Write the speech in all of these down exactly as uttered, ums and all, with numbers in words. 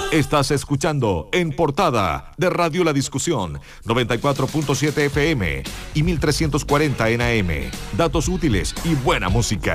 Estás escuchando En Portada de Radio La Discusión, noventa y cuatro punto siete F M y mil trescientos cuarenta en A M. Datos útiles y buena música.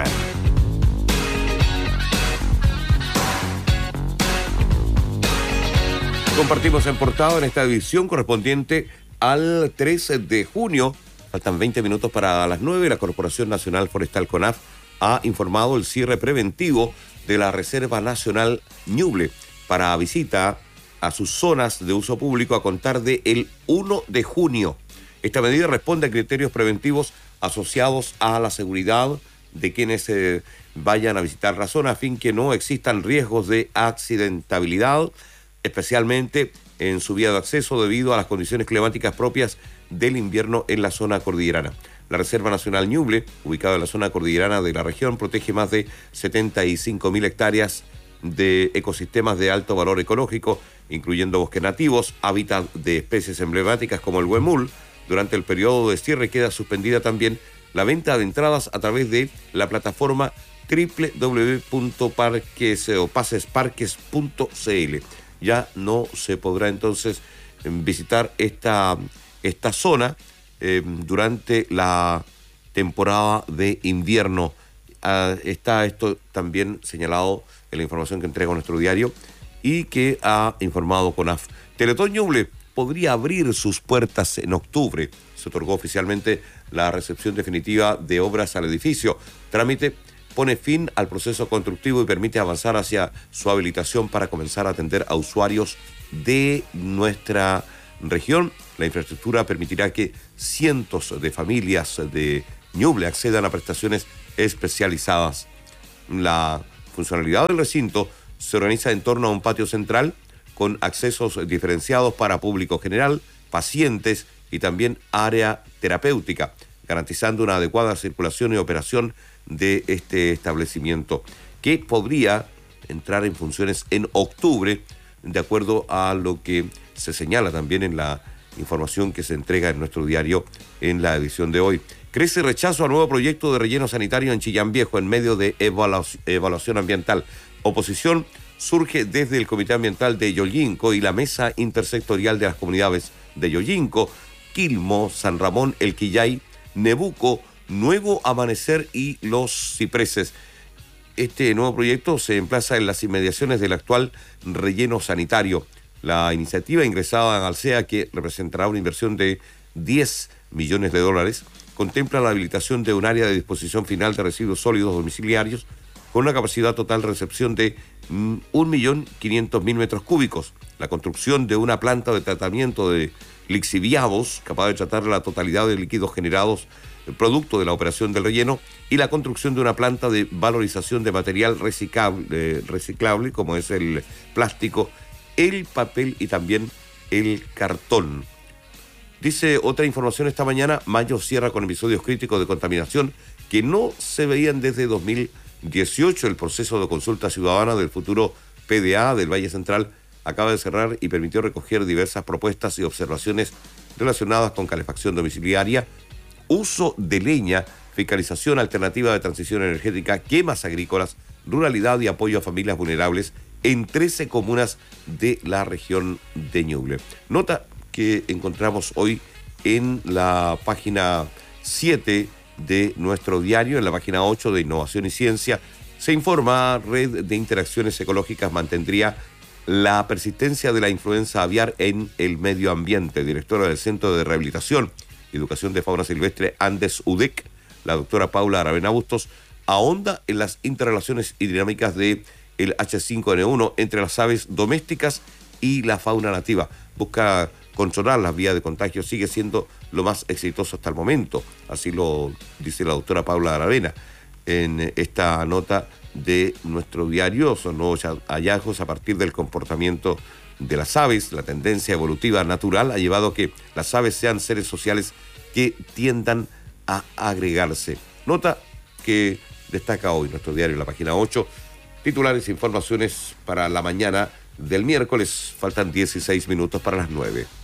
Compartimos En Portada en esta edición correspondiente al trece de junio. Faltan veinte minutos para las nueve. La Corporación Nacional Forestal CONAF ha informado el cierre preventivo de la Reserva Nacional Ñuble para visita a sus zonas de uso público a contar de el uno de junio. Esta medida responde a criterios preventivos asociados a la seguridad de quienes eh, vayan a visitar la zona, a fin que no existan riesgos de accidentabilidad, especialmente en su vía de acceso debido a las condiciones climáticas propias del invierno en la zona cordillerana. La Reserva Nacional Ñuble, ubicada en la zona cordillerana de la región, protege más de setenta y cinco mil hectáreas de ecosistemas de alto valor ecológico, incluyendo bosques nativos, hábitat de especies emblemáticas como el huemul. Durante el periodo de cierre queda suspendida también la venta de entradas a través de la plataforma doble u doble u doble u punto parques o pasesparques punto c l. Ya no se podrá entonces visitar esta, esta zona eh, durante la temporada de invierno. Uh, está esto también señalado en la información que entrega nuestro diario y que ha informado CONAF. Teletón Ñuble podría abrir sus puertas en octubre. Se otorgó oficialmente la recepción definitiva de obras al edificio. Trámite pone fin al proceso constructivo y permite avanzar hacia su habilitación para comenzar a atender a usuarios de nuestra región. La infraestructura permitirá que cientos de familias de Ñuble accedan a prestaciones especializadas. La funcionalidad del recinto se organiza en torno a un patio central con accesos diferenciados para público general, pacientes y también área terapéutica, garantizando una adecuada circulación y operación de este establecimiento, que podría entrar en funciones en octubre, de acuerdo a lo que se señala también en la información que se entrega en nuestro diario en la edición de hoy. Crece rechazo al nuevo proyecto de relleno sanitario en Chillán Viejo en medio de evalu- evaluación ambiental. Oposición surge desde el Comité Ambiental de Yollinco y la Mesa Intersectorial de las Comunidades de Yollinco, Quilmo, San Ramón, El Quillay, Nebuco, Nuevo Amanecer y Los Cipreses. Este nuevo proyecto se emplaza en las inmediaciones del actual relleno sanitario. La iniciativa ingresada en Alsea, que representará una inversión de diez millones de dólares, contempla la habilitación de un área de disposición final de residuos sólidos domiciliarios con una capacidad total de recepción de un millón quinientos mil metros cúbicos, la construcción de una planta de tratamiento de lixiviados capaz de tratar la totalidad de líquidos generados producto de la operación del relleno y la construcción de una planta de valorización de material reciclable, eh, reciclable como es el plástico, el papel y también el cartón. Dice otra información esta mañana, Mayo cierra con episodios críticos de contaminación que no se veían desde dos mil dieciocho. El proceso de consulta ciudadana del futuro P D A del Valle Central acaba de cerrar y permitió recoger diversas propuestas y observaciones relacionadas con calefacción domiciliaria, uso de leña, fiscalización alternativa de transición energética, quemas agrícolas, ruralidad y apoyo a familias vulnerables en trece comunas de la región de Ñuble. Nota que encontramos hoy en la página siete de nuestro diario, en la página ocho de Innovación y Ciencia. Se informa, Red de Interacciones Ecológicas mantendría la persistencia de la influenza aviar en el medio ambiente. Directora del Centro de Rehabilitación y Educación de Fauna Silvestre Andes U D E C, la doctora Paula Aravena Bustos, ahonda en las interrelaciones y dinámicas de el H cinco N uno entre las aves domésticas y la fauna nativa. Busca controlar las vías de contagio, sigue siendo lo más exitoso hasta el momento. Así lo dice la doctora Paula Aravena en esta nota de nuestro diario. Son nuevos hallazgos a partir del comportamiento de las aves. La tendencia evolutiva natural ha llevado a que las aves sean seres sociales que tiendan a agregarse. Nota que destaca hoy nuestro diario en la página ocho. Titulares e informaciones para la mañana del miércoles. Faltan dieciséis minutos para las nueve.